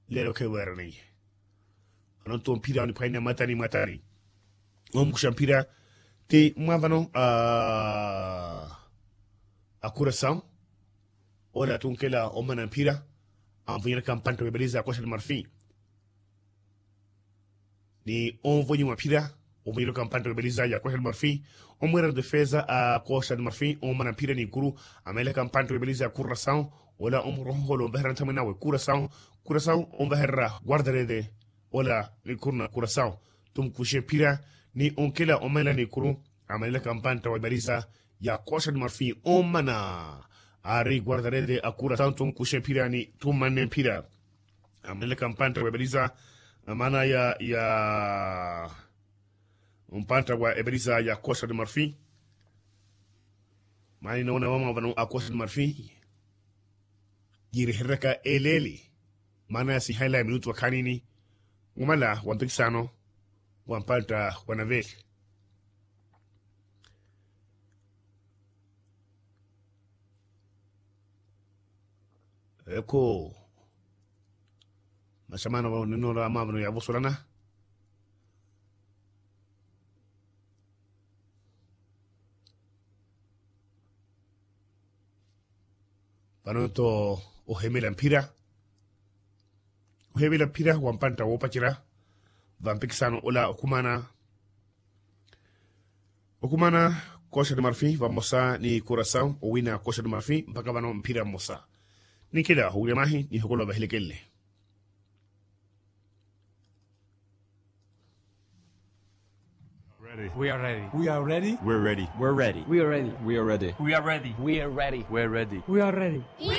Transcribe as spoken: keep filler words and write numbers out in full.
lelo ke werni non to mpira ni paina matani matani om kushampira te mwavano a a Curaçao ola tunkela omana mpira amvira kampanta webeliza Costa do Marfim ni onvonyi mpira omvira kampanta webeliza ya Costa do Marfim omwera defesa a Costa do Marfim omana mpira ni kuru amela kampanta webeliza Curaçao ola omroholo behranta menawe Curaçao Curaçao ombeherra guardarede ola ni kurna Curaçao tum kushe pira ni onkela omela ni kuru amela kampanta webeliza ya Costa do Marfim omana ari guardarede a Curaçao tum kushe pira ni tum manne pira amela kampanta webeliza amana ya ya umpanta wa ebeliza ya Costa do Marfim mani naona mama vanu a Costa do Marfim yirihiraka eleli mana si haila minutu wakanini umala wampikisano wampanta wanaveli eko masamana wa ninora amavano ya vosolana panoto ohemela mpira ohemela mpira wampanta wopachira vampikisano ola okumana okumana Costa do Marfim vamosa ni Curaçao owina Costa do Marfim mpaka vano mpira mosa ni kila hugemahi ni hokolo bahilekele We are ready. We are ready. We're ready. We're ready. We are ready. We are ready. We are ready. We are ready. We're ready. We are ready. We are ready.